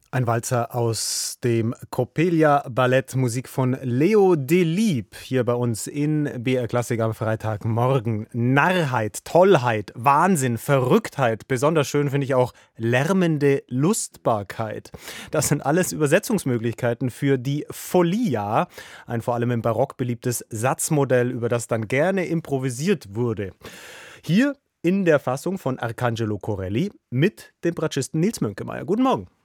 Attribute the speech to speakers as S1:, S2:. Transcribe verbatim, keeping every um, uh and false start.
S1: Ein Walzer aus dem Coppelia Ballett, Musik von Leo Delibes, hier bei uns in B R Klassik am Freitagmorgen. Narrheit, Tollheit, Wahnsinn, Verrücktheit, besonders schön finde ich auch lärmende Lustbarkeit. Das sind alles Übersetzungsmöglichkeiten für die Folia, ein vor allem im Barock beliebtes Satzmodell, über das dann gerne improvisiert wurde. Hier in der Fassung von Arcangelo Corelli mit dem Bratschisten Nils Mönkemeyer. Guten Morgen.